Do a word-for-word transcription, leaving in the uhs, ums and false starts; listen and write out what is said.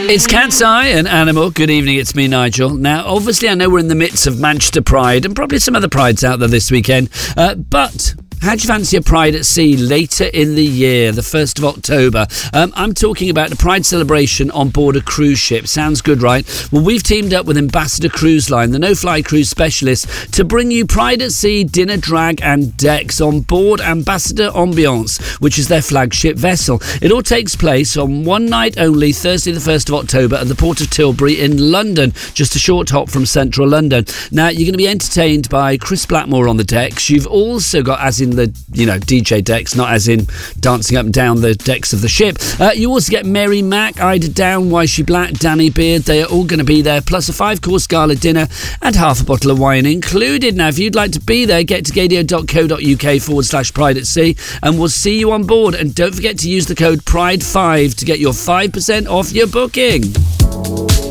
It's Cat's Eye, an animal. Good evening, it's me, Nigel. Now, obviously, I know we're in the midst of Manchester Pride and probably some other prides out there this weekend, uh, but how do you fancy a Pride at Sea later in the year, the first of October? Um, I'm talking about the Pride celebration on board a cruise ship. Sounds good, right? Well, we've teamed up with Ambassador Cruise Line, the no-fly cruise specialist, to bring you Pride at Sea dinner, drag and decks on board Ambassador Ambiance, which is their flagship vessel. It all takes place on one night only, Thursday the first of October, at the Port of Tilbury in London, just a short hop from central London. Now, you're going to be entertained by Chris Blackmore on the decks. You've also got, as in the, you know, D J decks, not as in dancing up and down the decks of the ship. Uh, you also get Mary Mack, Ida Down, Wishy Black, Danny Beard. They are all going to be there, plus a five-course gala dinner and half a bottle of wine included. Now, if you'd like to be there, get to gadio.co.uk forward slash Pride at Sea, and we'll see you on board. And don't forget to use the code Pride five to get your five percent off your booking.